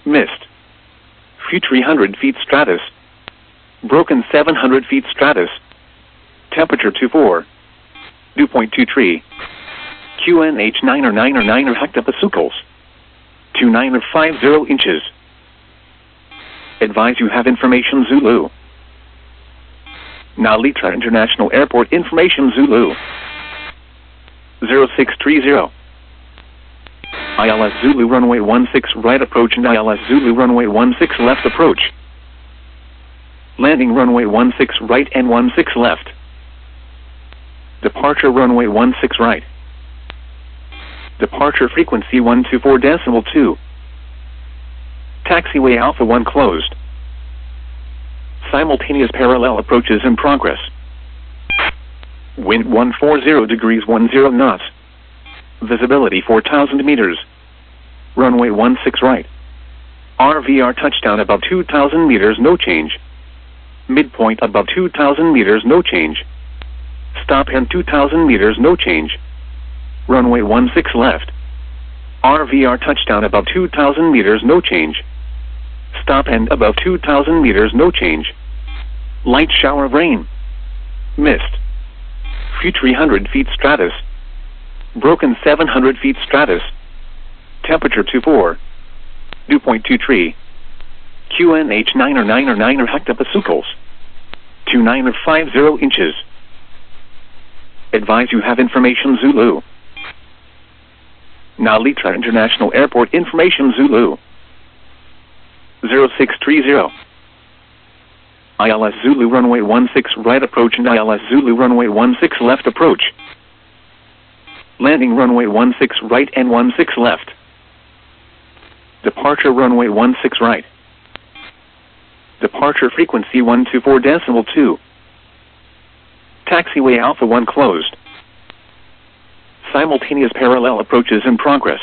Missed. Few 300 feet stratus. Broken 700 feet stratus. Temperature 24. Dew point 23. QNH 9 or 9 or 9 or hectopascals. 29 or 50 inches. Advise you have information Zulu. Nalitra International Airport information Zulu. 0630. ILS Zulu runway 16 right approach and ILS Zulu runway 16 left approach. Landing runway 16 right and 16 left. Departure runway 16 right. Departure frequency 124.2. Taxiway Alpha 1 closed. Simultaneous parallel approaches in progress. Wind 140 degrees 10 knots. Visibility 4,000 meters. Runway 16 right. RVR touchdown above 2,000 meters, no change. Midpoint above 2,000 meters, no change. Stop and 2,000 meters, no change. Runway 16 left. RVR touchdown above 2,000 meters, no change. Stop and above 2,000 meters, no change. Light shower of rain. Missed. Few 300 feet stratus. Broken 700 feet stratus. Temperature 24. Dew point 23. QNH 9 or 9 or 9 or hectopascals. 29 or 50 inches. Advise you have information Zulu. Nalitra International Airport information Zulu. 0630. ILS Zulu runway 16 right approach and ILS Zulu runway 16 left approach. Landing runway 16 right and 16 left. Departure runway 16 right. Departure frequency 124.2. Taxiway Alpha 1 closed. Simultaneous parallel approaches in progress.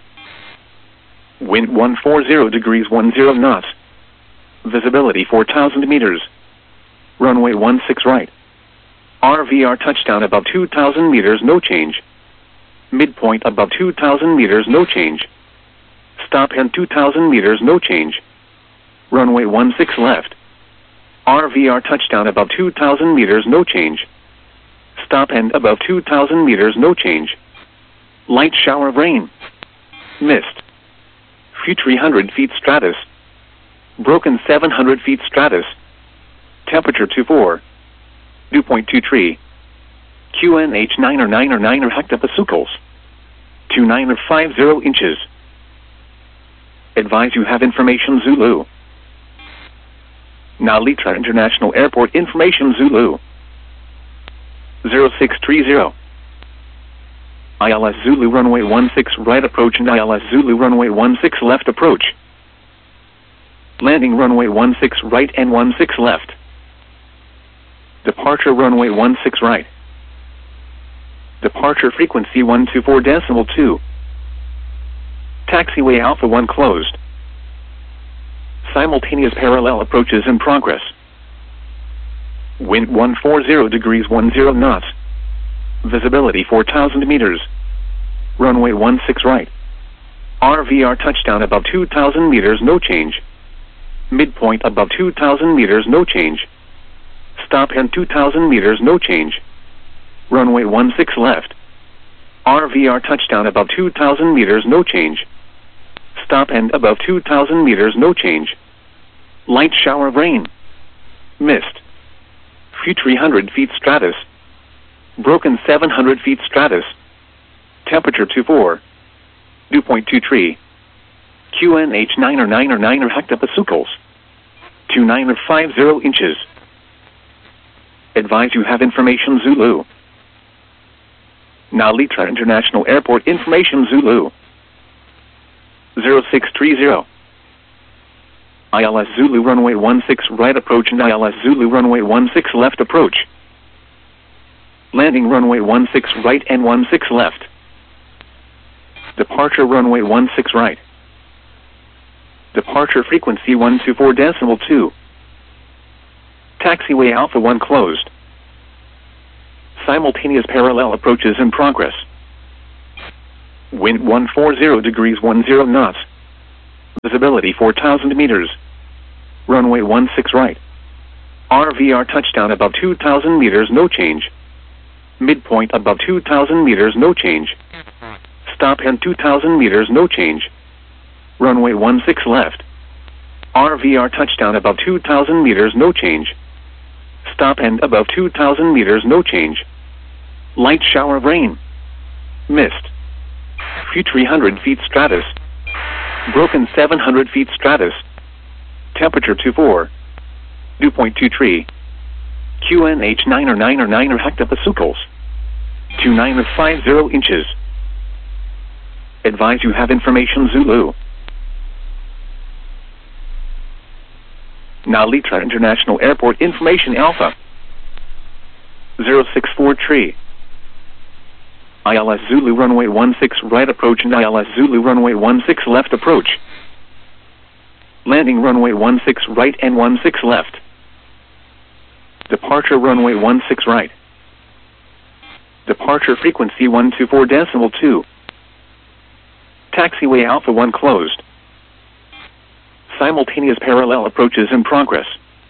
Wind 140 degrees 10 knots. Visibility 4,000 meters. Runway 16 right. RVR touchdown above 2,000 meters, no change. Midpoint above 2,000 meters, no change. Stop and 2,000 meters, no change. Runway 16 left. RVR touchdown above 2,000 meters, no change. Stop and above 2,000 meters, no change. Light shower of rain. Missed. Few 300 feet stratus. Broken 700 feet stratus. Temperature 24. Dew point 23. QNH 9 or 9 or 9 or hectopascals. 29 or 50 inches. Advise you have information Zulu. Nalitra International Airport information Zulu. 0630. ILS Zulu runway 16 right approach and ILS Zulu runway 16 left approach. Landing runway 16 right and 16 left. Departure runway 16 right. Departure frequency 124.2. Taxiway Alpha 1 closed. Simultaneous parallel approaches in progress. Wind 140 degrees 10 knots. Visibility 4,000 meters. Runway 16 right. RVR touchdown above 2,000 meters, no change. Midpoint above 2,000 meters, no change. Stop and 2,000 meters, no change. Runway 16 left. RVR touchdown above 2,000 meters, no change. Stop and above 2,000 meters, no change. Light shower of rain. Missed. Few 300 feet stratus. Broken 700 feet stratus. Temperature 24. Dew point 23. QNH 9 or 9 or 9 or hectopascals. 29 or 50 inches. Advise you have information Zulu. Nalitra International Airport information Zulu. 0630. ILS Zulu runway 16 right approach and ILS Zulu runway 16 left approach. Landing runway 16 right and 16 left. Departure runway 16 right. Departure frequency 124.2. Taxiway Alpha 1 closed. Simultaneous parallel approaches in progress. Wind 140 degrees 10 knots. Visibility 4,000 meters. Runway 16 right. RVR touchdown above 2,000 meters, no change. Midpoint above 2,000 meters, no change. Stop and 2,000 meters, no change. Runway 16 left. RVR touchdown above 2,000 meters, no change. Stop and above 2,000 meters, no change. Light shower of rain. Mist. Few 300 feet stratus. Broken 700 feet stratus. Temperature 24. Dew point 23. QNH 9 hectopascals. 2950 inches. Advise you have information Zulu. Nalitra International Airport information Alpha. 0643. ILS Zulu runway 16 right approach and ILS Zulu runway 16 left approach. Landing runway 16 right and 16 left. Departure runway 16 right. Departure frequency 124.2. Taxiway Alpha 1 closed. Simultaneous parallel approaches in progress.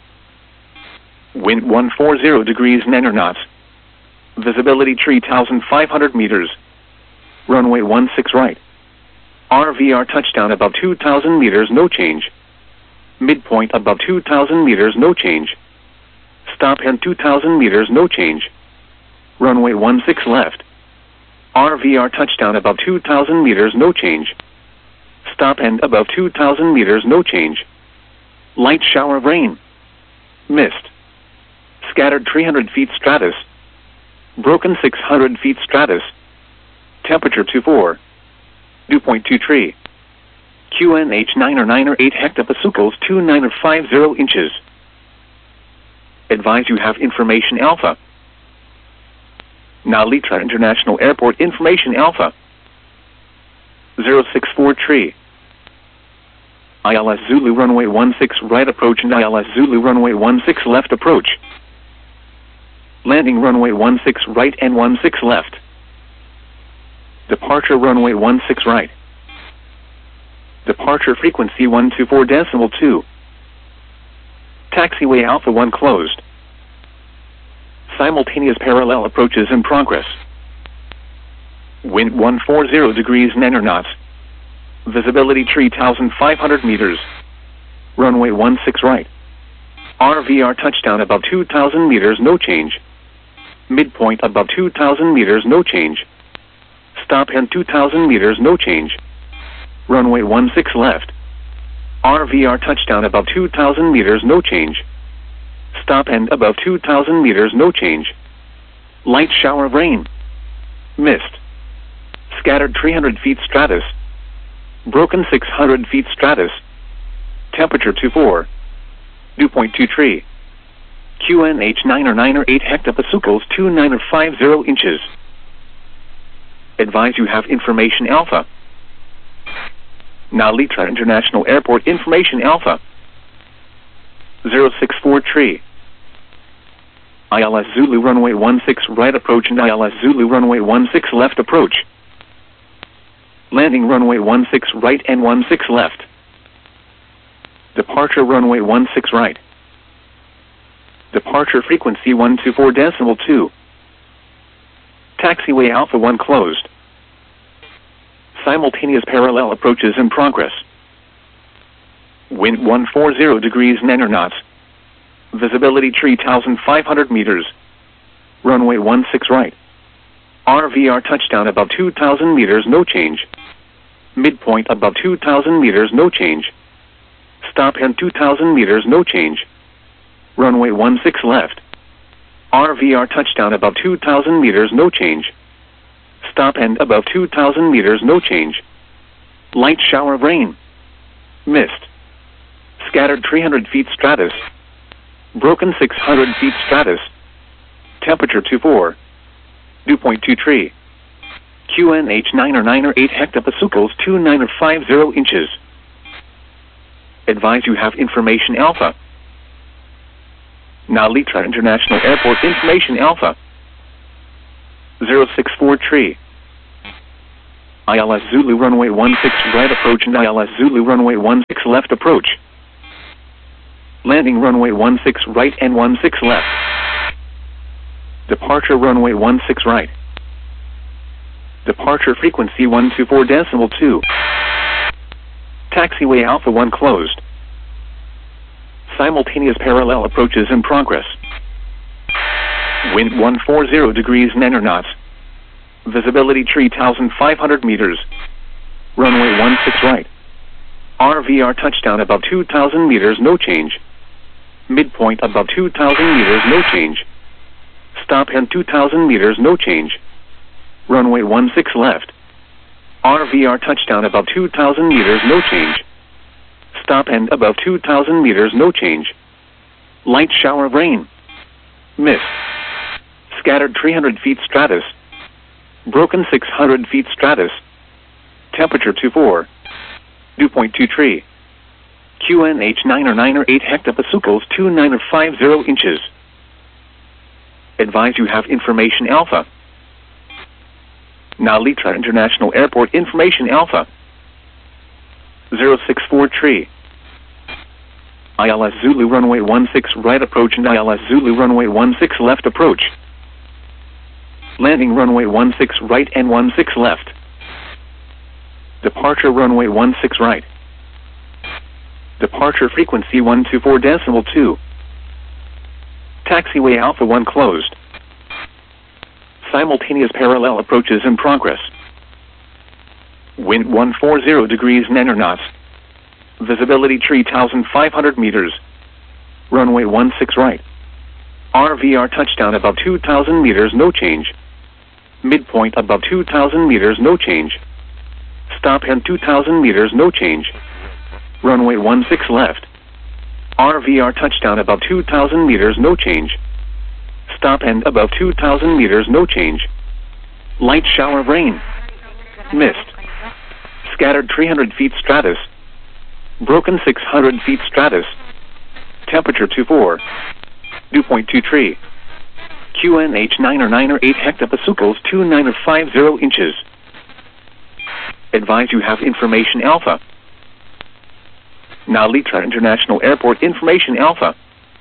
Wind 140 degrees 9 knots. Visibility 3,500 meters. Runway 16 right. RVR touchdown above 2,000 meters, no change. Midpoint above 2,000 meters, no change. Stop and 2,000 meters, no change. Runway 16 left. RVR touchdown above 2,000 meters, no change. Stop and above 2,000 meters, no change. Light shower of rain. Mist. Scattered 300 feet stratus. Broken 600 feet stratus. Temperature 24. Dew point 23. QNH 9 hectopascals 2950 inches. Advise you have information Alpha. Nalitra International Airport information Alpha. 0643. ILS Zulu runway 16 right approach and ILS Zulu runway 16 left approach. Landing runway 16 right and 16 left. Departure runway 16 right. Departure frequency 124.2. Taxiway Alpha 1 closed. Simultaneous parallel approaches in progress. Wind 140 degrees 9 knots. Visibility 3,500 meters. Runway 16 right. RVR touchdown above 2,000 meters, no change. Midpoint above 2,000 meters, no change. Stop and 2,000 meters, no change. Runway 16 left. RVR touchdown above 2,000 meters, no change. Stop and above 2,000 meters, no change. Light shower of rain. Mist. Scattered 300 feet stratus. Broken 600 feet stratus. Temperature 24. Dew point 23. QNH 9 hectopascals 2950 inches. Advise you have information Alpha. Nalitra International Airport information Alpha. 0643. ILS Zulu runway 16 right approach and ILS Zulu runway 16 left approach. Landing runway 16 right and 16 left. Departure runway 16 right. Departure frequency 124.2. Taxiway Alpha 1 closed. Simultaneous parallel approaches in progress. Wind 140 degrees 9 knots. Visibility 3,500 meters. Runway 16 right. RVR touchdown above 2,000 meters, no change. Midpoint above 2,000 meters, no change. Stop and 2,000 meters, no change. Runway 16 left. RVR touchdown above 2,000 meters, no change. Stop and above 2,000 meters, no change. Light shower of rain. Mist. Scattered 300 feet stratus. Broken 600 feet stratus. Temperature 24. Dew point 23. QNH 9 hectopascals 2950 inches. Advise you have information Alpha. Nalitra International Airport information Alpha. 0643. ILS Zulu runway 16 right approach and ILS Zulu runway 16 left approach. Landing runway 16 right and 16 left. Departure runway 16 right. Departure frequency 124.2. Taxiway Alpha 1 closed. Simultaneous parallel approaches in progress. Wind 140 degrees 9 knots. Visibility 3,500 meters. Runway 16 right. RVR touchdown above 2,000 meters, no change. Midpoint above 2,000 meters, no change. Stop and 2,000 meters, no change. Runway 16 left. RVR touchdown above 2,000 meters, no change. Stop and above 2,000 meters, no change. Light shower of rain. Mist. Scattered 300 feet stratus. Broken 600 feet stratus. Temperature 24. Dew point 23. QNH 9 or 9 or 8 hectopascals 29 or 50 inches. Advise you have information Alpha. Now Litra International Airport information Alpha. 0643. ILS Zulu runway 16 right approach and ILS Zulu runway 16 left approach. Landing runway 16 right and 16 left. Departure runway 16 right. Departure frequency 124.2. Taxiway Alpha 1 closed. Simultaneous parallel approaches in progress. Wind 140 degrees 9 knots. Visibility 3,500 meters. Runway 16 right. RVR touchdown above 2,000 meters, no change. Midpoint above 2,000 meters, no change. Stop and 2,000 meters, no change. Runway 16 left. RVR touchdown above 2,000 meters, no change. Stop and above 2,000 meters, no change. Light shower of rain. Mist. Scattered 300 feet stratus. Broken 600 feet stratus. Temperature 24. Dew point 23. QNH 9 or 9 or 8 hectopascals 29 or 50 inches. Advise you have information Alpha. Now Litra International Airport information Alpha.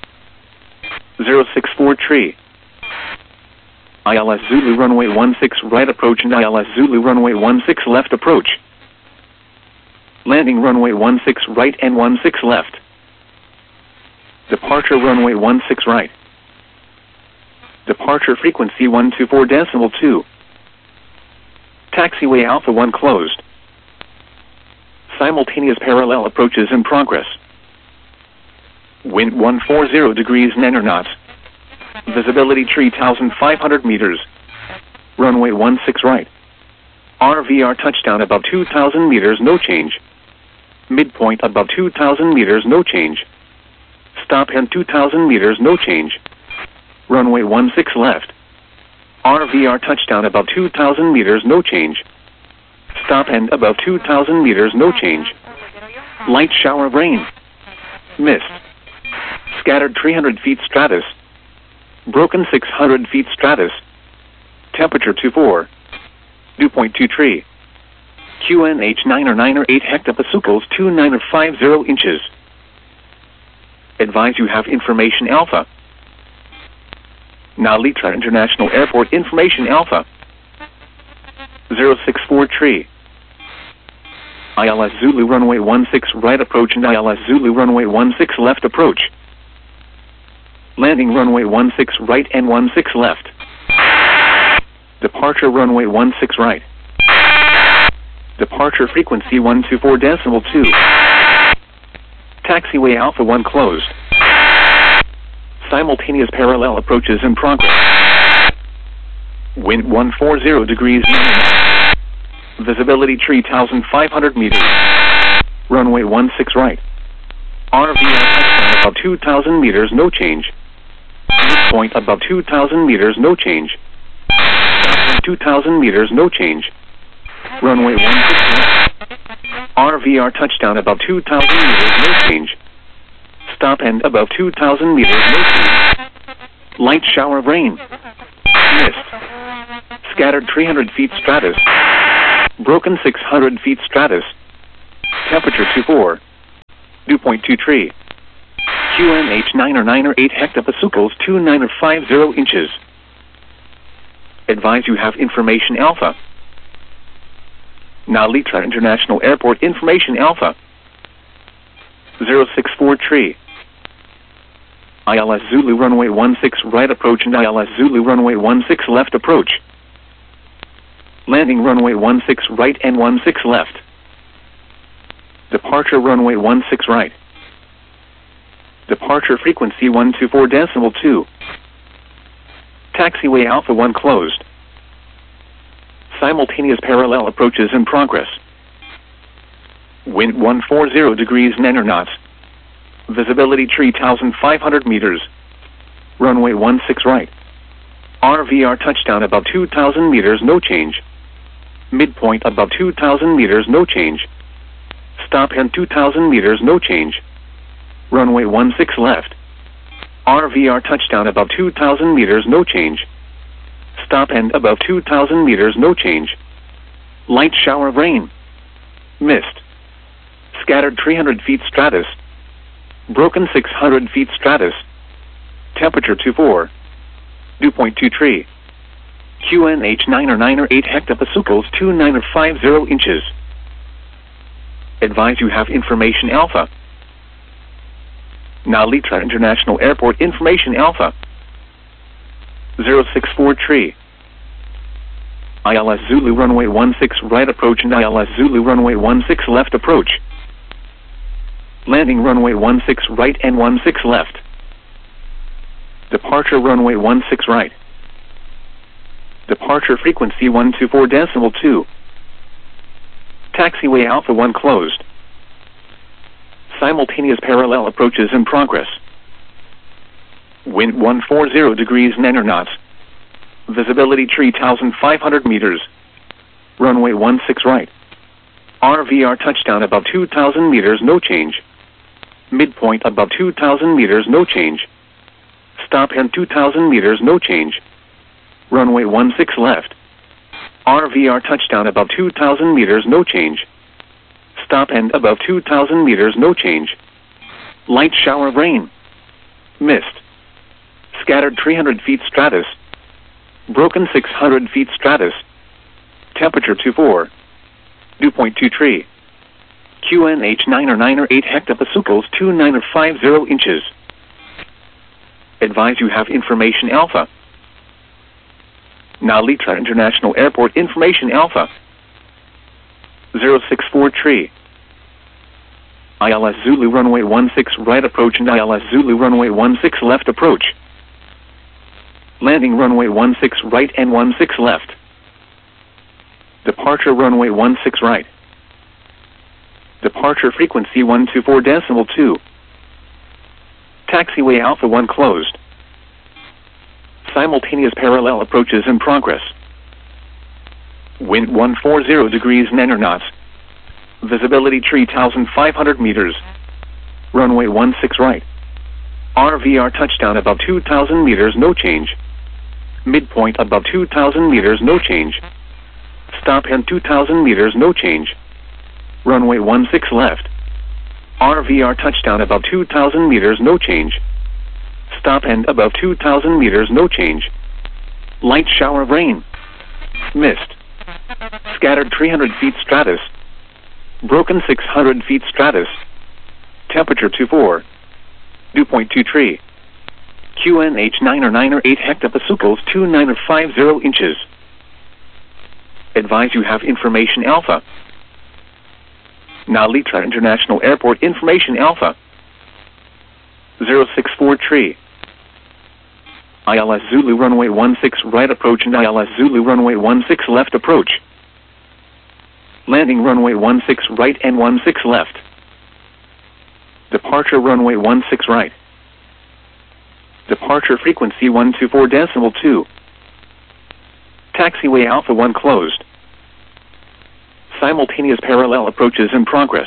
0643. ILS Zulu runway 16 right approach and ILS Zulu runway 16 left approach. Landing runway 16 right and 16 left. Departure runway 16 right. Departure frequency 124.2. Taxiway Alpha 1 closed. Simultaneous parallel approaches in progress. Wind 140 degrees 9 knots. Visibility 3,500 meters. Runway 16 right. RVR touchdown above 2,000 meters, no change. Midpoint above 2,000 meters, no change. Stop and 2,000 meters, no change. Runway 16 left. RVR touchdown above 2,000 meters, no change. Stop and above 2,000 meters, no change. Light shower of rain. Mist. Scattered 300 feet stratus. Broken 600 feet stratus. Temperature 24. Dew point 23. QNH 9 or 9 or 8 hectopascals 29 or 50 inches. Advise you have information Alpha. Now Litra International Airport information Alpha. 0643. ILS Zulu runway 16 right approach and ILS Zulu runway 16 left approach. Landing runway 16 right and 16 left. Departure runway 16 right. Departure frequency 124.2. Taxiway Alpha 1 closed. Simultaneous parallel approaches in progress. Wind 140 degrees. Visibility 3,500 meters. Runway 16 right. RVR touchdown above 2,000 meters, no change. Midpoint above 2,000 meters, no change. 2,000 meters, no change. Runway 16 left. RVR touchdown above 2,000 meters, no change. Stop and above 2,000 meters, no change. Light shower of rain. Mist. Scattered 300 feet stratus. Broken 600 feet stratus. Temperature 24. Dew point 23. QNH 9 hectopascals 2950 inches. Advise you have information alpha. Nalitra International Airport information alpha. 064 ILS Zulu runway 16 right approach and ILS Zulu runway 16 left approach. Landing runway 16 right and 16 left. Departure runway 16 right. Departure frequency 124.2. Taxiway Alpha 1 closed. Simultaneous parallel approaches in progress. Wind 140 degrees 9 knots. Visibility 3,500 meters. Runway 16 right. RVR touchdown above 2,000 meters, no change. Midpoint above 2,000 meters, no change. Stop and 2,000 meters, no change. Runway 16 left. RVR touchdown above 2,000 meters, no change. Stop and above 2,000 meters, no change. Light shower of rain. Mist. Scattered 300 feet stratus. Broken 600 feet stratus. Temperature 24. Dew point 23. QNH 9 hectopascals 2950 inches. Advise you have information alpha. Nalitra International Airport information alpha. 064 ILS Zulu runway 16 right approach and ILS Zulu runway 16 left approach. Landing runway 16 right and 16 left. Departure runway 16 right. Departure frequency 124.2. Taxiway Alpha 1 closed. Simultaneous parallel approaches in progress. Wind 140 degrees 9 knots. Visibility 3,500 meters. Runway 16 right. RVR touchdown above 2,000 meters, no change. Midpoint above 2,000 meters, no change. Stop and 2,000 meters, no change. Runway 16 left. RVR touchdown above 2,000 meters, no change. Stop and above 2,000 meters, no change. Light shower of rain. Mist. Scattered 300 feet stratus. Broken 600 feet stratus. Temperature 24. Dew point 23. QNH 9 hectopascals 2950 inches. Advise you have information alpha. Nalitra International Airport information alpha. 064 ILS Zulu runway 16 right approach and ILS Zulu runway 16 left approach. Landing runway 16 right and 16 left. Departure runway 16 right. Departure frequency 124.2. Taxiway Alpha 1 closed. Simultaneous parallel approaches in progress. Wind 140 degrees 9 knots. Visibility 3,500 meters. Runway 16 right. RVR touchdown above 2,000 meters, no change. Midpoint above 2,000 meters, no change. Stop and 2,000 meters, no change. Runway 16 left. RVR touchdown above 2,000 meters, no change. Stop and above 2,000 meters, no change. Light shower of rain. Mist. Scattered 300 feet stratus. Broken 600 feet stratus. Temperature 24. Dew point 23. QNH 9 hectopascals 2950 inches. Advise you have information alpha. Nalitra International Airport information alpha. 064 ILS Zulu runway 16 right approach and ILS Zulu runway 16 left approach. Landing runway 16 right and 16 left. Departure runway 16 right. Departure frequency 124.2. Taxiway Alpha 1 closed. Simultaneous parallel approaches in progress.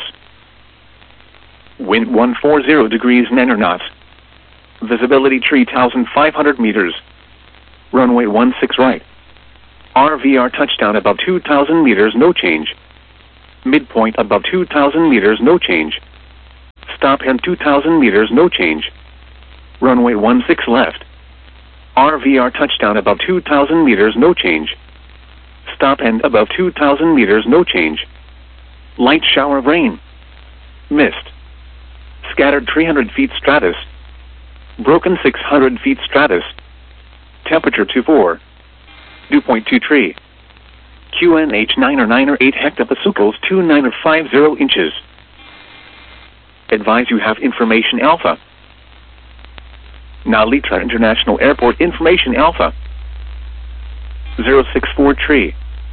Wind 140 degrees 9 knots. Visibility 3,500 meters. Runway 16 right. RVR touchdown above 2,000 meters, no change. Midpoint above 2,000 meters, no change. Stop and 2,000 meters, no change. Runway 16 left. RVR touchdown above 2,000 meters, no change. Stop and above 2,000 meters, no change. Light shower of rain. Mist. Scattered 300 feet stratus. Broken 600 feet stratus. Temperature 24. Dew point 23. QNH 9 hectopascals 2950 inches. Advise you have information Alpha. Nalitra International Airport information Alpha. 0643.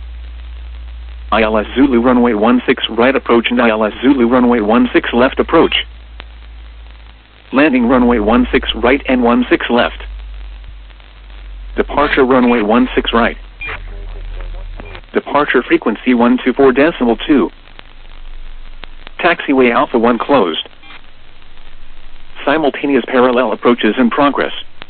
ILS Zulu runway 16 right approach and ILS Zulu runway 16 left approach. Landing runway 16 right and 16 left. Departure runway 16 right. Departure frequency 124.2. Taxiway Alpha 1 closed. Simultaneous parallel approaches in progress.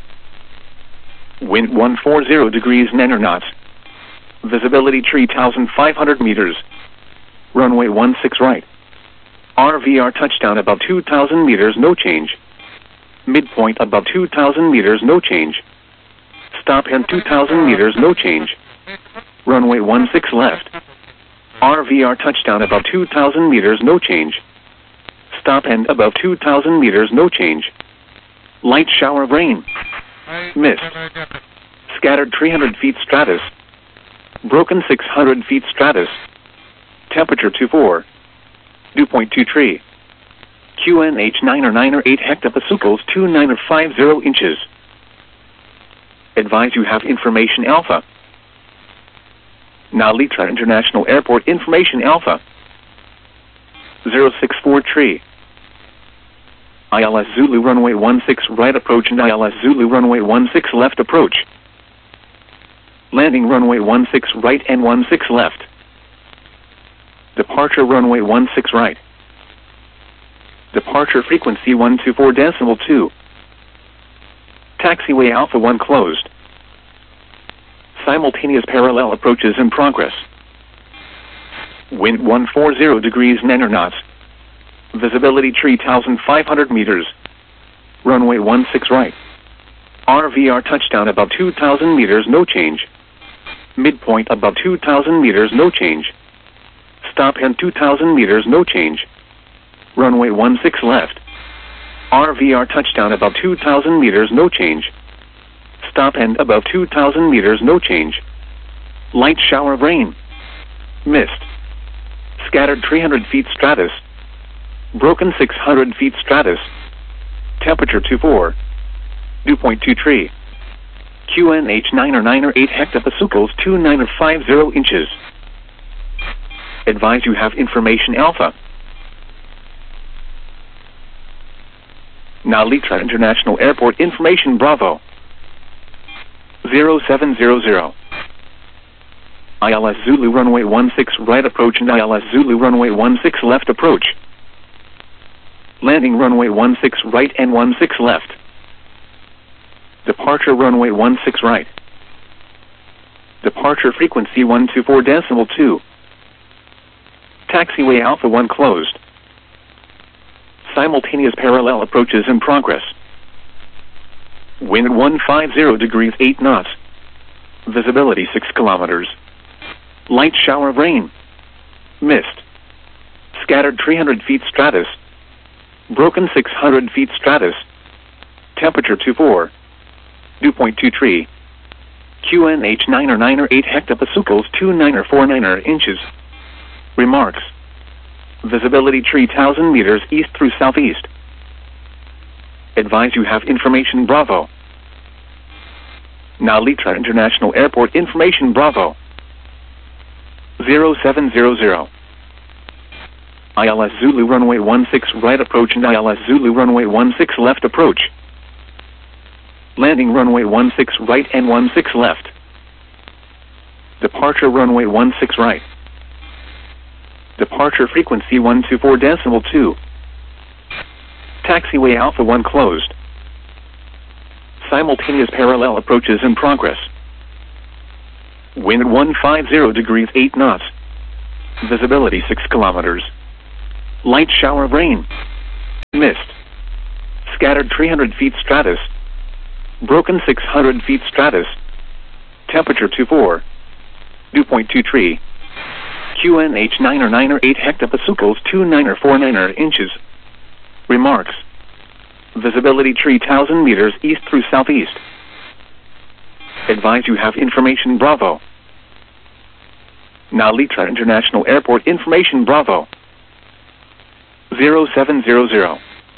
Wind 140 degrees 9 knots. Visibility 3,500 meters. Runway 16 right. RVR touchdown above 2,000 meters, no change. Midpoint above 2,000 meters, no change. Stop and 2,000 meters, no change. Runway 16 left. RVR touchdown above 2,000 meters, no change. Stop and above 2,000 meters, no change. Light shower of rain. Mist. Scattered 300 feet stratus. Broken 600 feet stratus. Temperature 24. Dew point 23. QNH 9 hectopascals 2950 inches. Advise you have information Alpha. Nalitra International Airport information Alpha. 0643. ILS Zulu runway 16 right approach and ILS Zulu runway 16 left approach. Landing runway 16 right and 16 left. Departure runway 16 right. Departure frequency 124.2. Taxiway Alpha 1 closed. Simultaneous parallel approaches in progress. Wind 140 degrees 9 knots. Visibility 3,500 meters. Runway 16 right. RVR touchdown above 2,000 meters, no change. Midpoint above 2,000 meters, no change. Stop and 2,000 meters, no change. Runway 16 left. RVR touchdown above 2,000 meters, no change. Stop and above 2,000 meters, no change. Light shower of rain. Mist. Scattered 300 feet stratus. Broken 600 feet stratus. Temperature 24. Dew point 23. QNH 9 hectopascals 2950 inches. Advise you have information Alpha. Nalitra International Airport information Bravo. 0700. ILS Zulu runway 16 right approach and ILS Zulu runway 16 left approach. Landing runway 16 right and 16 left. Departure runway 16 right. Departure frequency 124.2. Taxiway Alpha 1 closed. Simultaneous parallel approaches in progress. Wind 150 degrees 8 knots. Visibility 6 kilometers. Light shower of rain. Mist. Scattered 300 feet stratus. Broken 600 feet stratus. Temperature 24. Dew point 23. QNH 9 hectopascals 2949 inches. Remarks. Visibility 3,000 meters east through southeast. Advise you have information Bravo. Nalitra International Airport information Bravo. 0700. ILS Zulu runway 16 right approach and ILS Zulu runway 16 left approach. Landing runway 16 right and 16 left. Departure runway 16 right. Departure frequency 124.2. Taxiway Alpha 1 closed. Simultaneous parallel approaches in progress. Wind at 150 degrees 8 knots. Visibility 6 kilometers. Light shower of rain. Mist. Scattered 300 feet stratus. Broken 600 feet stratus. Temperature 24. Dew point 23. QNH 9 or 9 or 8 hectopascals 29 or 49 inches. Remarks. Visibility 3,000 meters east through southeast. Advise you have information Bravo. Now Litra International Airport information Bravo. 0700.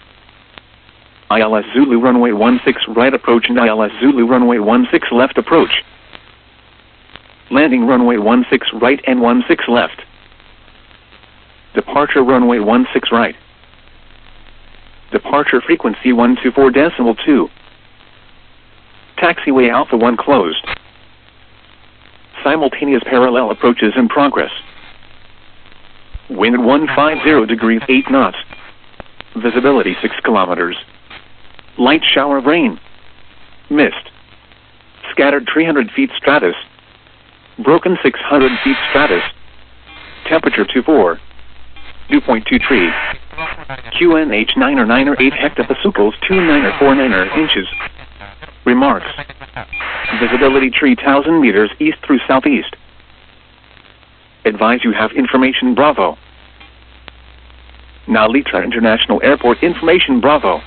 ILS Zulu runway 16 right approach and ILS Zulu runway 16 left approach. Landing runway 16 right and 16 left. Departure runway 16 right. Departure frequency 124.2. Taxiway Alpha 1 closed. Simultaneous parallel approaches in progress. Wind at 150 degrees 8 knots. Visibility 6 kilometers. Light shower of rain. Mist. Scattered 300 feet stratus. Broken 600 feet stratus. Temperature 24. Dew point 23. QNH 9 or 9 or 8 hectopascals 29 or 49 inches. Remarks. Visibility 3,000 meters east through southeast. Advise you have information Bravo. Now Litra International Airport information Bravo.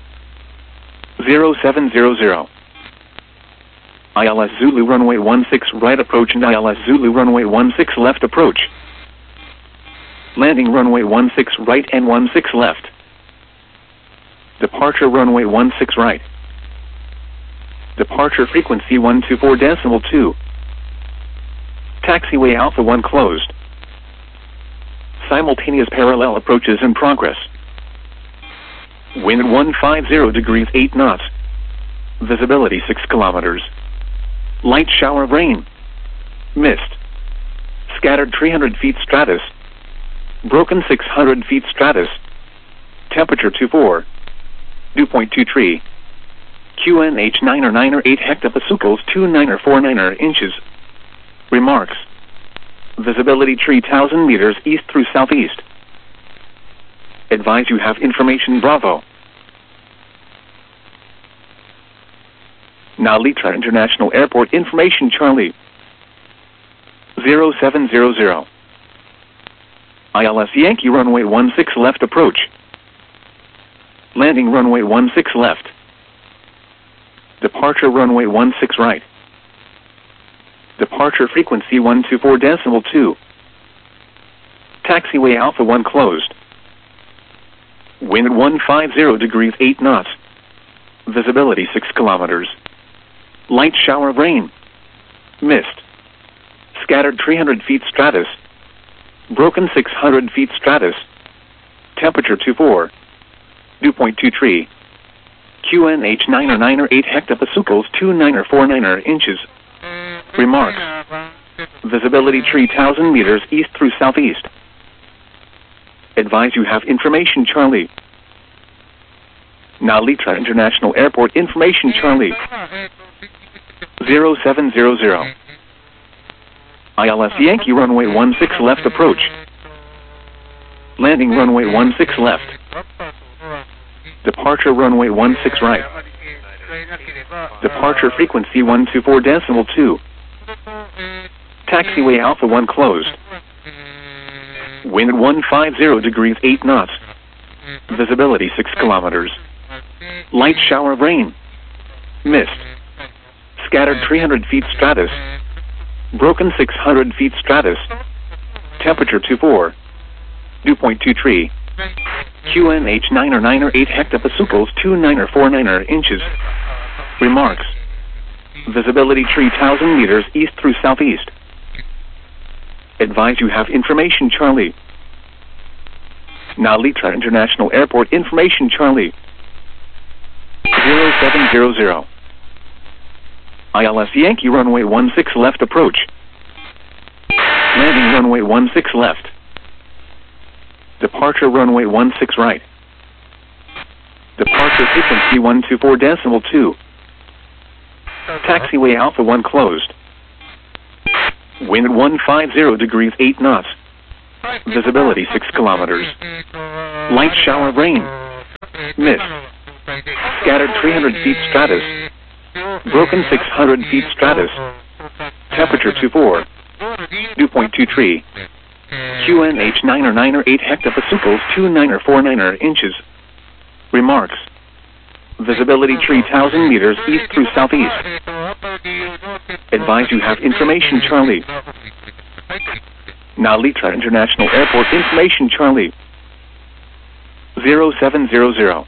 0700. ILS Zulu runway 16 right approach and ILS Zulu runway 16 left approach. Landing runway 16 right and 16 left. Departure runway 16 right. Departure frequency 124.2. Taxiway Alpha 1 closed. Simultaneous parallel approaches in progress. Wind at 150 degrees 8 knots. Visibility 6 kilometers. Light shower of rain. Mist. Scattered 300 feet stratus. Broken 600 feet stratus. Temperature 24. Dew point 23. QNH 9 or 9 or 8 hectopascals 29 or 49 inches. Remarks. Visibility 3,000 meters east through southeast. Advise you have information Bravo. Now Litra International Airport information Charlie. 0700. ILS Yankee runway 16 left approach. Landing runway 16 left. Departure runway 16 right. Departure frequency 124.2. Taxiway Alpha 1 closed. Wind at 150 degrees 8 knots. Visibility 6 kilometers. Light shower of rain. Mist. Scattered 300 feet stratus. Broken 600 feet stratus. Temperature 24. Dew point 23. QNH 9 or 9 or 8 hectopascals 29 or 49 inches. Remarks. Visibility 3,000 meters east through southeast. Advise you have information Charlie. Now Litra International Airport information Charlie. 0700. ILS Yankee runway 16 left approach. Landing runway 16 left. Departure runway 16 right. Departure frequency 124.2. Taxiway Alpha 1 closed. Wind at 150 degrees 8 knots. Visibility 6 kilometers. Light shower of rain. Mist. Scattered 300 feet stratus. Broken 600 feet stratus. Temperature 24. Dew point 23. QNH 9 or 9 or 8 hectopascals 29 or 49 inches. Remarks. Visibility 3,000 meters east through southeast. Advise you have information Charlie. Now Litra International Airport information Charlie. 0700. ILS Yankee runway 16 left approach. Landing runway 16 left. Departure runway 16 right. Departure frequency 124.2. Taxiway Alpha 1 closed. Wind at 150 degrees 8 knots. Visibility 6 kilometers. Light shower rain. Mist. Scattered 300 feet stratus. Broken 600 feet stratus. Temperature 24. Dew point 23. QNH 9er 9er 8 hectopascals 29er 49er inches. Remarks. Visibility 3,000 meters east through southeast. Advise you have information Charlie. Nalitra International Airport information Charlie. 0700.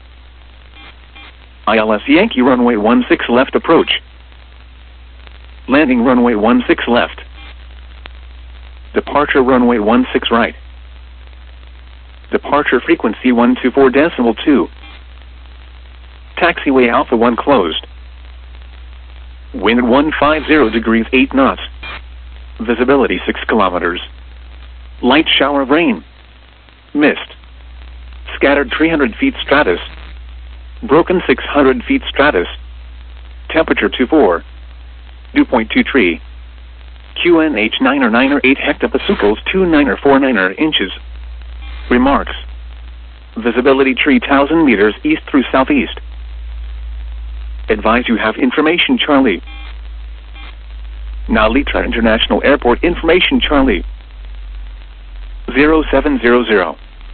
ILS Yankee runway 16 left approach. Landing runway 16 left. Departure runway 16 right. Departure frequency 124.2. Taxiway Alpha 1 closed. Wind at 150 degrees 8 knots. Visibility 6 kilometers. Light shower of rain. Mist. Scattered 300 feet stratus. Broken 600 feet stratus. Temperature 24. Dew point 23. QNH 9er 9er 8 hectopascals 29er 49er inches. Remarks. Visibility 3,000 meters east through southeast. Advise you have information Charlie. Nalitra International Airport information Charlie. 0700.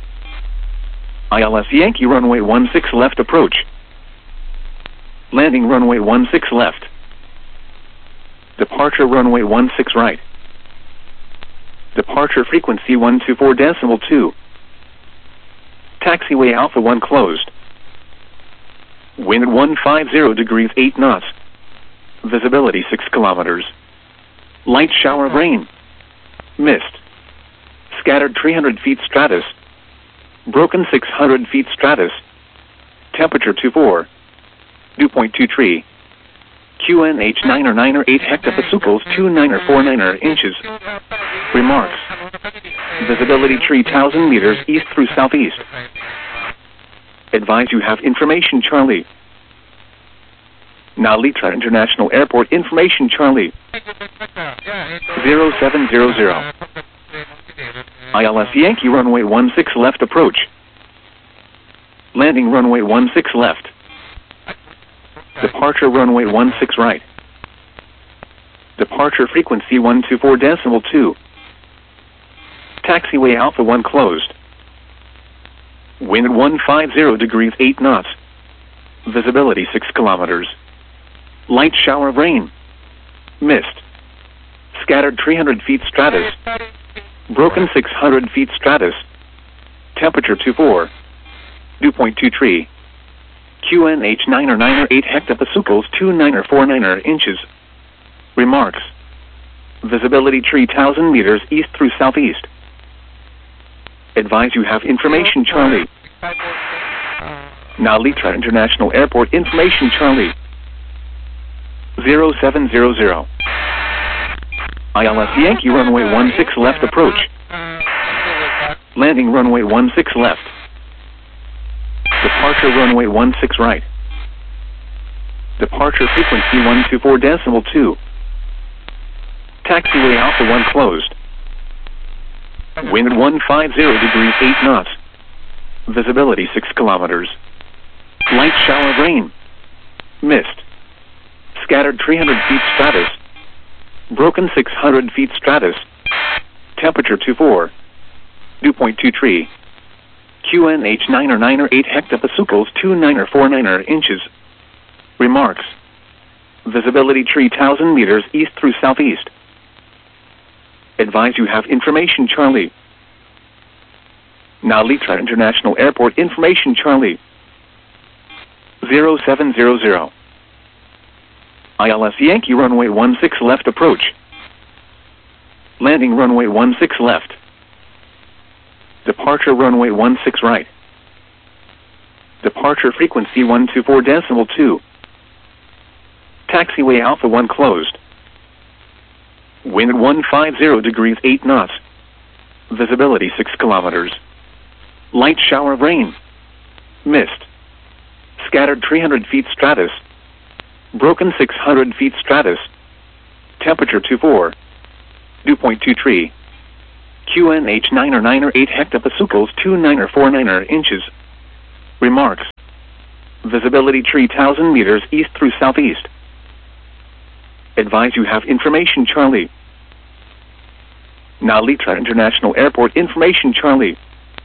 ILS Yankee runway 16 left approach. Landing runway 16 left. Departure runway 16 right. Departure frequency 124.2. Taxiway Alpha 1 closed. Wind at 150 degrees 8 knots. Visibility 6 kilometers. Light shower of rain. Mist. Scattered 300 feet stratus. Broken 600 feet stratus. Temperature 24. Dew point 23. QNH 9er 9er 8 hectopascals 29er 49er inches. Remarks. Visibility 3,000 meters east through southeast. Advise you have information Charlie. Nalitra International Airport information Charlie. 0700. ILS Yankee runway 16 left approach. Landing runway 16 left. Departure runway 16 right. Departure frequency 124.2. Taxiway Alpha 1 closed. Wind at 150 degrees 8 knots. Visibility 6 kilometers. Light shower of rain. Mist. Scattered 300 feet stratus. Broken 600 feet stratus. Temperature 24. Dew point 23. QNH 9er 9er 8 hectopascals 29er 49er inches. Remarks. Visibility 3,000 meters east through southeast. Advise you have information Charlie. Nalitra International Airport information Charlie. 0700. ILS Yankee runway 16 left approach. Landing runway 16 left. Departure runway 16 right. Departure frequency 124.2. Taxiway Alpha 1 closed. Wind at 150 degrees 8 knots. Visibility 6 kilometers. Light shower of rain. Mist. Scattered 300 feet stratus. Broken 600 feet stratus. Temperature 24. Dew point 23. QNH 9er 9er 8 hectopascals 29er 49er inches. Remarks. Visibility 3,000 meters east through southeast. Advise you have information Charlie. Nalitra International Airport information Charlie. 0700. ILS Yankee runway 16 left approach. Landing runway 16 left. Departure runway 16 right. Departure frequency 124.2. Taxiway Alpha 1 closed. Wind at 150 degrees 8 knots. Visibility 6 kilometers. Light shower of rain. Mist. Scattered 300 feet stratus. Broken 600 feet stratus. Temperature 24. Dew point 2 tree. QNH 9er 9er 8 hectopascals 2 9er 4 9er inches. Remarks. Visibility tree 1000 meters east through southeast. Advise you have information Charlie. Now Litra International Airport information Charlie.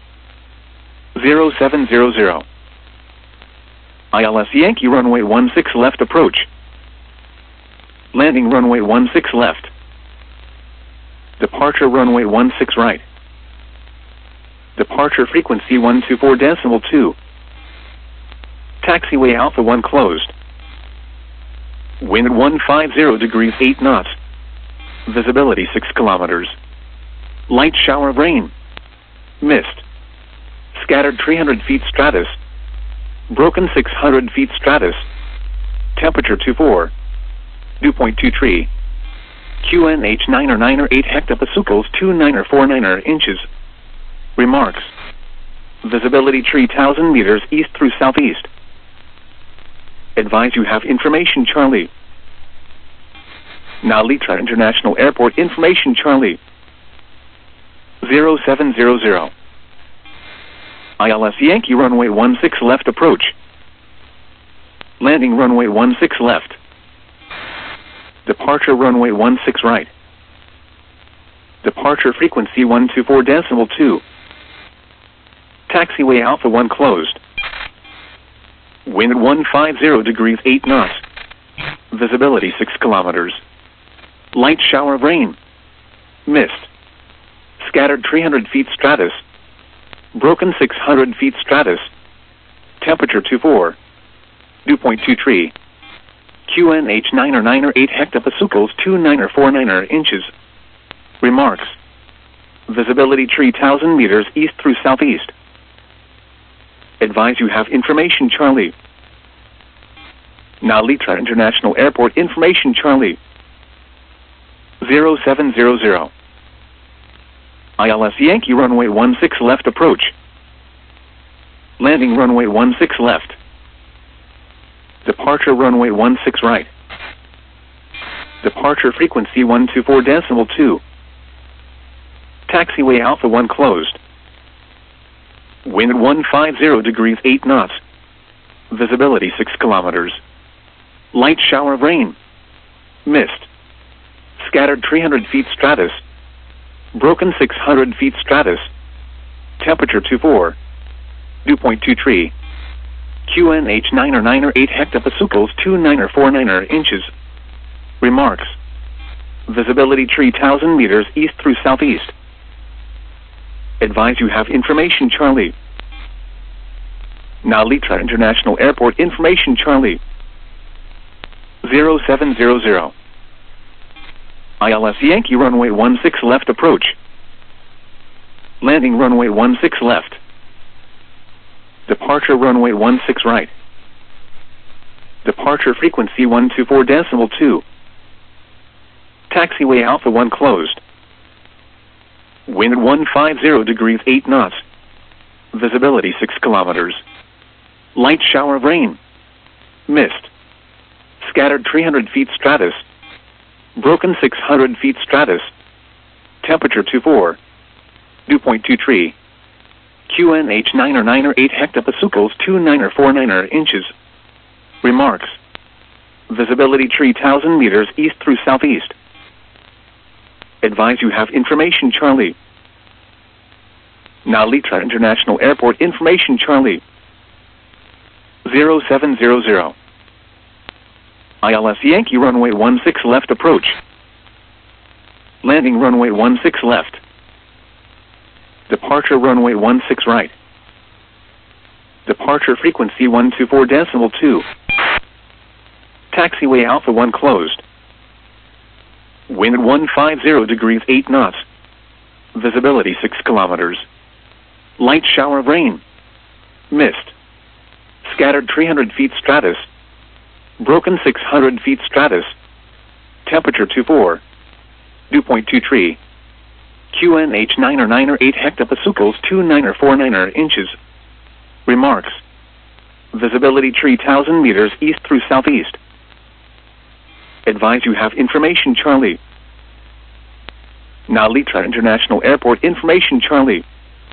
0700. ILS Yankee runway 16 left approach. Landing runway 16 left. Departure runway 16 right. Departure frequency 124.2. Taxiway Alpha 1 closed. Wind at 150 degrees 8 knots. Visibility 6 kilometers. Light shower of rain. Mist. Scattered 300 feet stratus. Broken 600 feet stratus. Temperature 24. Dew point 2 tree. QNH 9er 9er 8 hectopascals 2 9er 4 9er inches. Remarks. Visibility tree 1000 meters east through southeast. Advise you have information Charlie. Now Litra International Airport information Charlie. 0700. ILS Yankee runway 16 left approach. Landing runway 16 left. Departure runway 16 right. Departure frequency 124.2. Taxiway Alpha 1 closed. Wind at 150 degrees 8 knots. Visibility 6 kilometers. Light shower of rain. Mist. Scattered 300 feet stratus. Broken 600 feet stratus. Temperature 24. Dew point 2 tree. QNH 9er 9er 8 hectopascals 2 9er 4 9er inches. Remarks. Visibility tree 1000 meters east through southeast. Advise you have information Charlie. Now Litra International Airport information Charlie. 0700. ILS Yankee runway 16 left approach. Landing runway 16 left. Departure runway 16 right. Departure frequency 124.2. Taxiway Alpha 1 closed. Wind at 150 degrees 8 knots. Visibility 6 kilometers. Light shower of rain. Mist. Scattered 300 feet stratus. Broken 600 feet stratus. Temperature 24. Dew point 2 tree. QNH 9er 9er 8 hectopascals 2 9er 4 9er inches. Remarks. Visibility tree 1000 meters east through southeast. Advise you have information Charlie. Now Litra International Airport information Charlie. 0700. ILS Yankee runway 16 left approach. Landing runway 16 left. Departure runway 16 right. Departure frequency 124.2. Taxiway Alpha 1 closed. Wind at 150 degrees 8 knots. Visibility 6 kilometers. Light shower of rain. Mist. Scattered 300 feet stratus. Broken 600 feet stratus. Temperature 24. Dew point 2 tree. QNH 9er 9er 8 hectopascals 2 9er 4 9er inches. Remarks. Visibility tree 1000 meters east through southeast. Advise you have information Charlie. Now Litra International Airport information Charlie. 0700. ILS Yankee runway 16 left approach. Landing runway 16 left. Departure runway 16 right. Departure frequency 124.2. Taxiway Alpha 1 closed. Wind at 150 degrees 8 knots. Visibility 6 kilometers. Light shower of rain. Mist. Scattered 300 feet stratus. Broken 600 feet stratus. Temperature 24. Dew point 2 tree. QNH 9er 9er 8 hectopascals 2 9er 4 9er inches. Remarks. Visibility tree 1000 meters east through southeast. Advise you have information Charlie. Nalitra International Airport information Charlie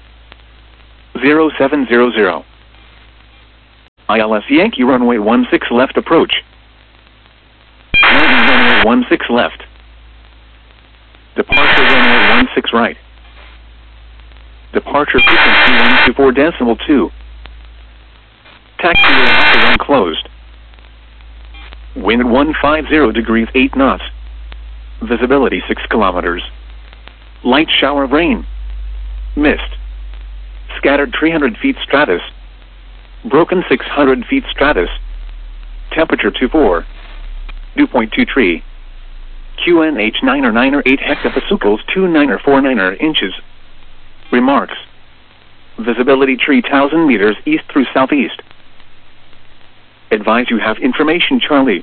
0700. ILS Yankee runway 16 left approach. Landing runway 16 left. Departure runway 16 right. Departure frequency 124.2. Taxiway Alpha 1 closed. Wind 150 degrees 8 knots. Visibility 6 kilometers. Light shower of rain. Mist. Scattered 300 feet stratus. Broken 600 feet stratus. Temperature 24. Dew point 23. QNH 9er 9er 8 hectopascals 29er 49er inches. Remarks. Visibility 3,000 meters east through southeast. Advise you have information Charlie.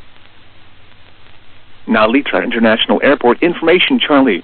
Nalitra International Airport information Charlie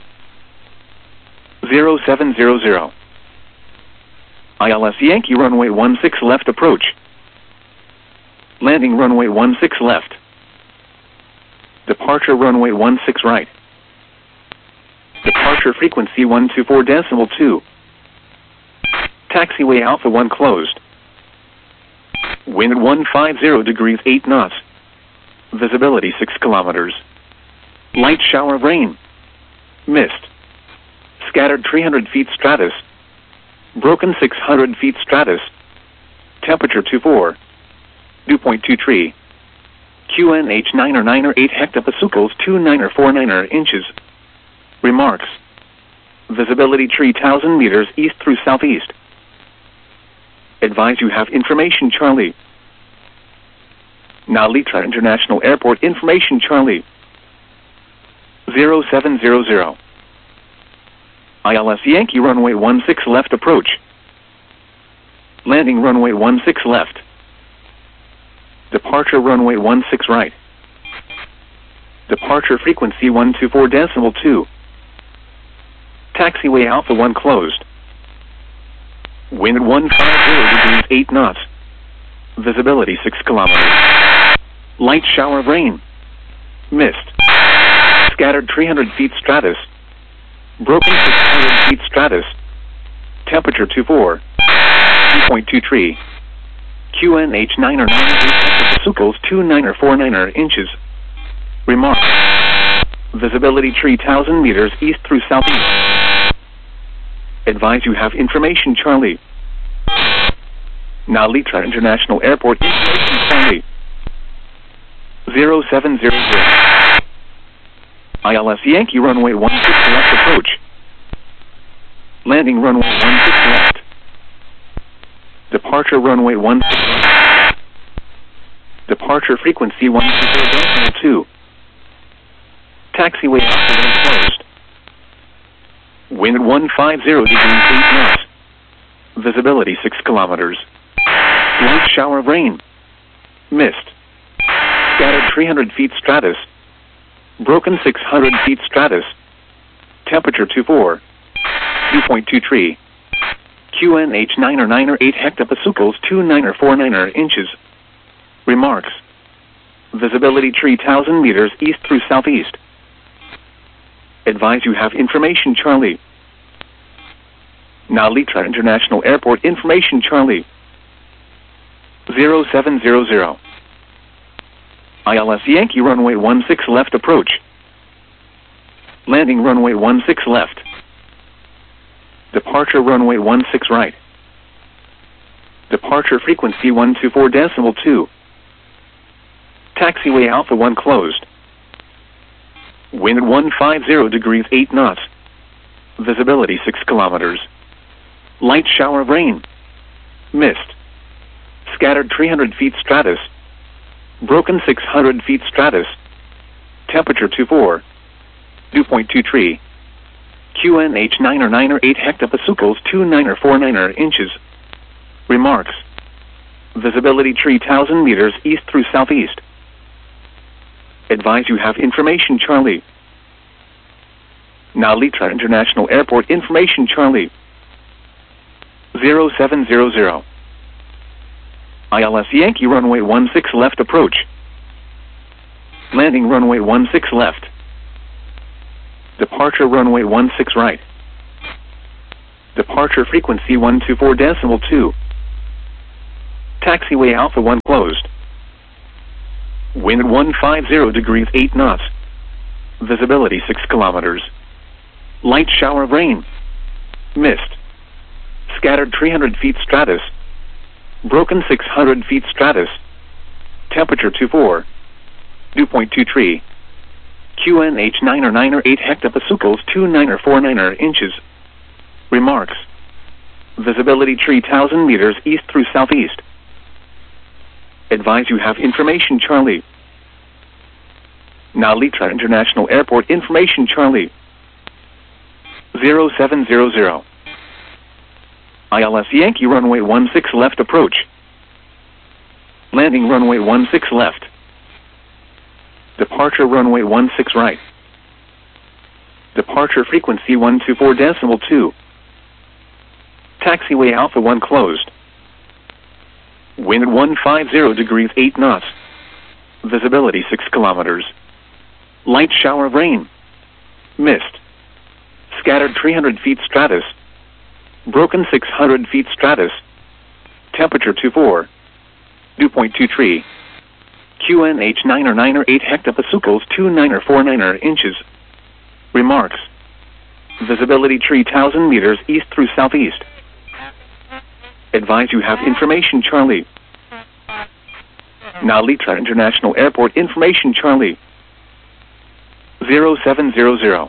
0700. ILS Yankee runway 16 left approach. Landing runway 16 left. Departure runway 16 right. Departure frequency 124.2. Taxiway Alpha 1 closed. Wind 150 degrees 8 knots. Visibility 6 kilometers. Light shower of rain. Mist. Scattered 300 feet stratus. Broken 600 feet stratus. Temperature 24. Dew point 23. QNH 9er 9er 8 hectopascals 29er 49er inches. Remarks. Visibility 3,000 meters east through southeast. Advise you have information Charlie. Nalitra International Airport information Charlie 0700. ILS Yankee runway 16 left approach. Landing runway 16 left. Departure runway 16 right. Departure frequency 124.2. Taxiway Alpha 1 closed. Wind 150 degrees 8 knots. Visibility 6 kilometers. Light shower of rain. Mist. Scattered 300 feet stratus. Broken 600 feet stratus. Temperature 24. Dew point 23. QNH 9er 9er 8 hectopascals 29er 49er inches. Remarks. Visibility 3,000 meters east through southeast. Advise you have information Charlie. Nalitra International Airport information Charlie 0700. ILS Yankee runway 16 left approach. Landing runway 16 left. Departure runway 16 left. Departure frequency 124.2. Taxiway Alpha 1 closed. Wind 150 degrees 8 knots. Visibility 6 kilometers. Light shower of rain. Mist. Scattered 300 feet stratus. Broken 600 feet stratus. Temperature 24. Dew point 23. QNH 9er 9er 8 hectopascals 29er 49er inches. Remarks. Visibility 3,000 meters east through southeast. Advise you have information Charlie. Nalitra International Airport information Charlie 0700. ILS Yankee runway 16 left approach. Landing runway 16 left. Departure runway 16 right. Departure frequency 124.2. Taxiway Alpha 1 closed. Wind 150 degrees 8 knots. Visibility 6 kilometers. Light shower of rain. Mist. Scattered 300 feet stratus. Broken 600 feet stratus. Temperature 24. Dew point 23. QNH 9er 9er 8 hectopascals 29er 49er inches. Remarks. Visibility 3,000 meters east through southeast. Advise you have information Charlie. Nalitra International Airport information Charlie 0700. ILS Yankee runway 16 left approach. Landing runway 16 left. Departure runway 16 right. Departure frequency 124.2. Taxiway Alpha 1 closed. Wind 150 degrees 8 knots. Visibility 6 kilometers. Light shower of rain. Mist. Scattered 300 feet stratus. Broken 600 feet stratus. Temperature 24. Dew point 23. QNH 9 or 8 hectopascals 29 or 49 inches. Remarks. Visibility 3,000 meters east through southeast. Advise you have information Charlie. Now Litra International Airport information Charlie. 0700. ILS Yankee runway 16 left approach. Landing runway 16 left. Departure runway 16 right. Departure frequency 124.2. Taxiway Alpha 1 closed. Wind 150 degrees 8 knots. Visibility 6 kilometers. Light shower of rain. Mist. Scattered 300 feet stratus. Broken 600 feet stratus. Temperature 24. Dew point 23. QNH 9 or 8 hectopascals 29 or 49 inches. Remarks. Visibility 3,000 meters east through southeast. Advise you have information Charlie. Now Litra International Airport information Charlie. 0700.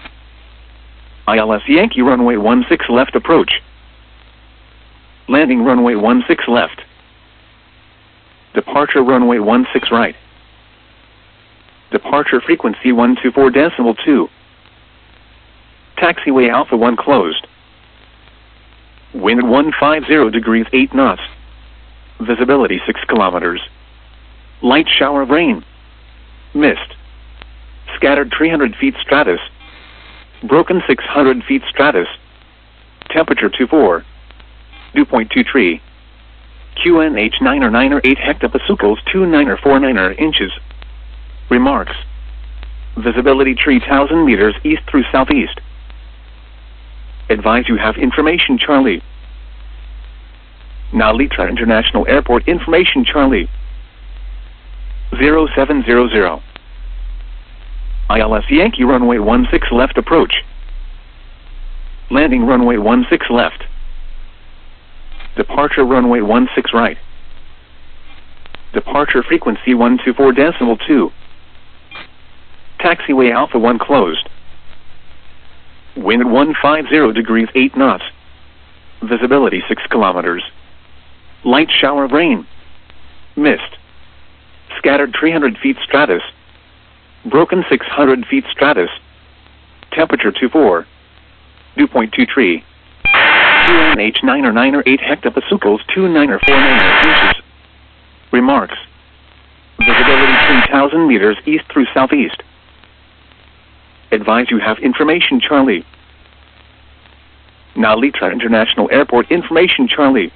ILS Yankee runway 16 left approach. Landing runway 16 left. Departure runway 16 right. Departure frequency 124.2. Taxiway Alpha 1 closed. Wind 150 degrees 8 knots. Visibility 6 kilometers. Light shower of rain. Mist. Scattered 300 feet stratus. Broken 600 feet stratus. Temperature 24. Dew point 23. QNH 9 or 8 hectopascals 29 or 49 inches. Remarks. Visibility 3,000 meters east through southeast. Advise you have information Charlie. Now Litra International Airport information Charlie. 0700. ILS Yankee runway 16 left approach. Landing runway 16 left. Departure runway 16 right. Departure frequency 124.2. Taxiway Alpha 1 closed. Wind 150 degrees 8 knots. Visibility 6 kilometers. Light shower of rain. Mist. Scattered 300 feet stratus. Broken 600 feet stratus. Temperature 24. Dew point 23. QNH 9 or 8 hectopascals 29 or 49 inches. Remarks. Visibility 3,000 meters east through southeast. Advise you have information Charlie. Now Litra International Airport information Charlie.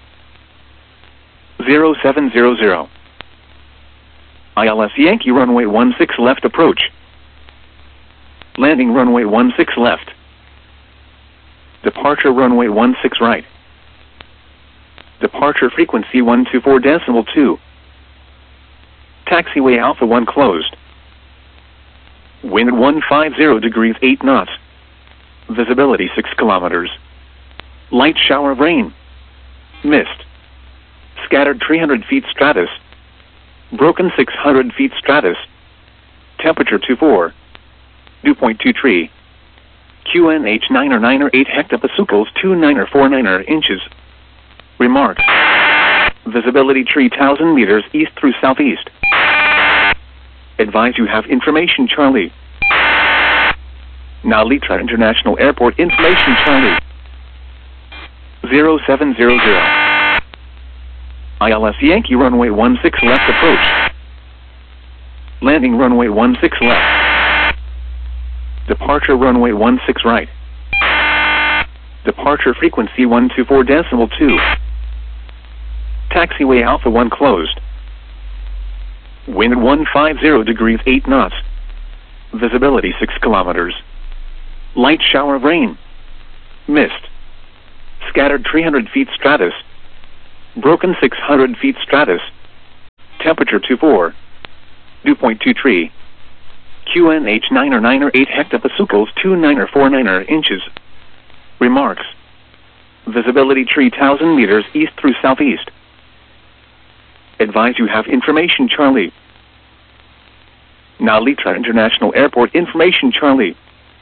0700. ILS Yankee runway 16 left approach. Landing runway 16 left. Departure runway 16 right. Departure frequency 124.2. Taxiway Alpha 1 closed. Wind 150 degrees 8 knots. Visibility 6 kilometers. Light shower of rain. Mist. Scattered 300 feet stratus. Broken 600 feet stratus. Temperature 24. Dew point 23. QNH 9 or 8 hectopascals 29 or 49 inches. Remarks. Visibility 3,000 meters east through southeast. Advise you have information Charlie. Now Litra International Airport information Charlie. 0700. ILS Yankee runway 16 left approach. Landing runway 16 left. Departure runway 16 right. Departure frequency 124.2. Taxiway Alpha 1 closed. Wind 150 degrees 8 knots. Visibility 6 kilometers. Light shower of rain. Mist. Scattered 300 feet stratus. Broken 600 feet stratus. Temperature 24. Dew point 23. QNH 9 or 9 or 8 hectopascals 29 or 49 or inches. Remarks. Visibility 3,000 meters east through southeast. Advise you have information Charlie. Now Litra International Airport information Charlie.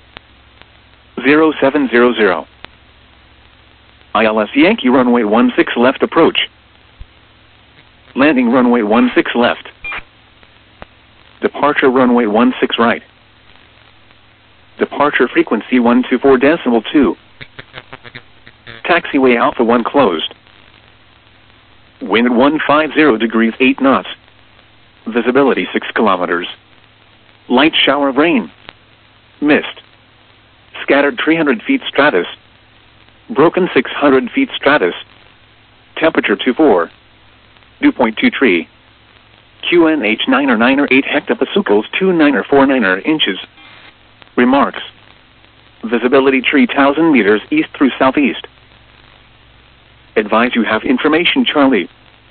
0700. ILS Yankee runway 16 left approach. Landing runway 16 left. Departure runway 16 right. Departure frequency 124.2. Taxiway Alpha 1 closed. Wind 150 degrees 8 knots. Visibility 6 kilometers. Light shower of rain. Mist. Scattered 300 feet stratus. Broken 600 feet stratus. Temperature 24. Dew point 23. QNH 9 or 9 or 8 hectopascals 29 or 49 or inches. Remarks. Visibility 3,000 meters east through southeast. Advise you have information Charlie.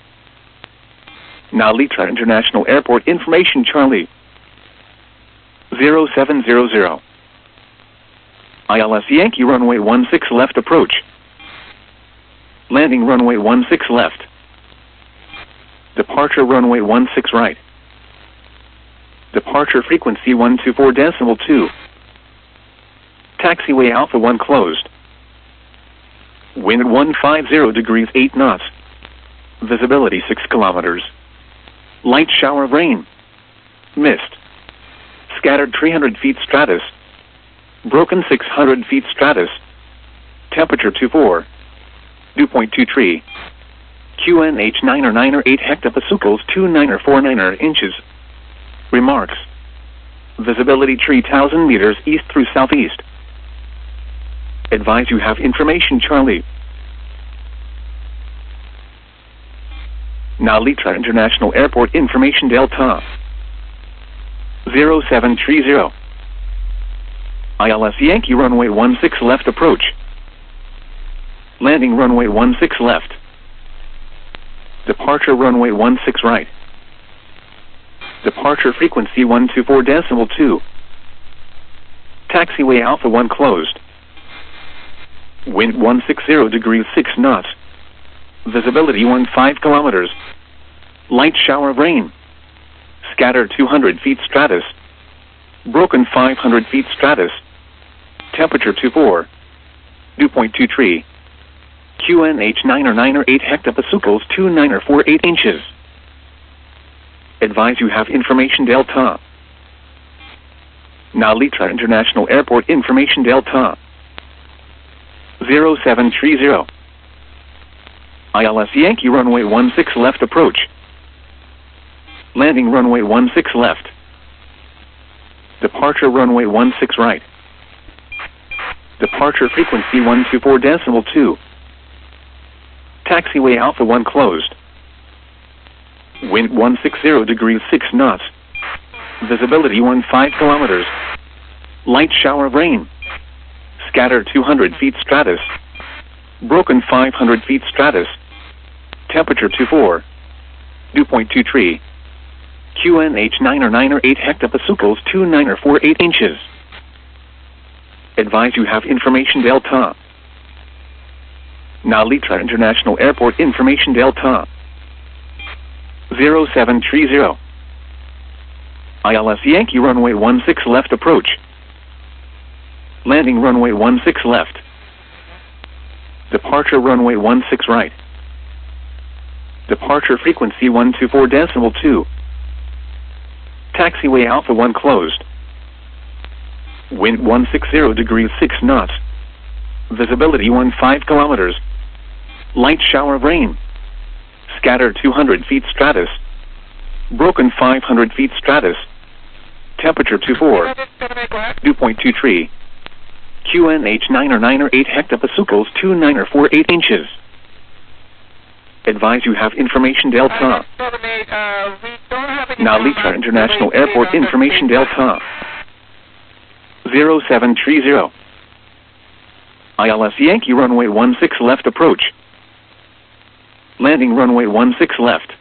Now Litra International Airport information Charlie. 0700. ILS Yankee runway 16 left approach. Landing runway 16 left. Departure runway 16 right. Departure frequency 124.2. Taxiway Alpha 1 closed. Wind 150 degrees 8 knots. Visibility 6 kilometers. Light shower of rain. Mist. Scattered 300 feet stratus. Broken 600 feet stratus. Temperature 24. Dew point 23. QNH 9 or 9 or 8 hectopascals 29 or 49 or inches. Remarks. Visibility 3,000 meters east through southeast. Advise you have information Charlie. Now Litra International Airport information Delta. 0730. ILS Yankee runway 16 left approach. Landing runway 16 left. Departure runway 16 right. Departure frequency 124.2. Taxiway Alpha 1 closed. Wind 160 degrees 6 knots. Visibility 15 kilometers. Light shower of rain. Scattered 200 feet stratus. Broken 500 feet stratus. Temperature 24. Dew point 23. QNH 9 or 9 or 8 hectopascals 29 or 48 inches. Advise you have information Delta. Now Litra International Airport information Delta. 0730. ILS Yankee runway 16 left approach. Landing runway 16 left. Departure runway 16 right. Departure frequency 124.2. Taxiway Alpha 1 closed. Wind 160 degrees 6 knots. Visibility 15 kilometers. Light shower of rain. Scattered 200 feet stratus. Broken 500 feet stratus. Temperature 24. Dew point 23. QNH 9 or 9 or 8 hectopascals 29 or 48 inches. Advise you have information Delta. Now Litra International Airport information Delta. 0730. ILS Yankee runway 16 left approach. Landing runway 16 left. Departure runway 16 right. Departure frequency 124.2. Taxiway Alpha 1 closed. Wind 160 degrees 6 knots. Visibility 15 kilometers. Light shower of rain. Scattered 200 feet stratus. Broken 500 feet stratus. Temperature 24. Dew point 23. QNH 9 or 9 or 8 hectopascals 29 or 48 inches. Advise you have information Delta. Now Litra International Airport information Delta. 0730. ILS Yankee runway 16 left approach. Landing runway 16 left.